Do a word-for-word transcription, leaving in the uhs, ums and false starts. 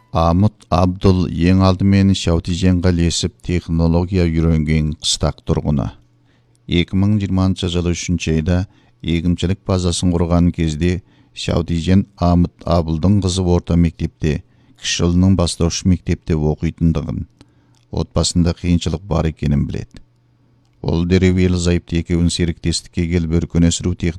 Амыт Абдул ең алдымен Шаутиженға лесіп технология үйренген қыстақ тұрғыны. екі мың жиырмасыншы жылы үшінші айда егіншілік базасын құрған кезде Шаутижен Амыт Абдулдың қызы орта мектепте, кіші ұлының бастауыш мектепте оқитындығын, отбасында қиыншылық бар екенін біледі. Ол дереу ерлі-зайыпты екеуін серіктестікке келіп өркен өсіру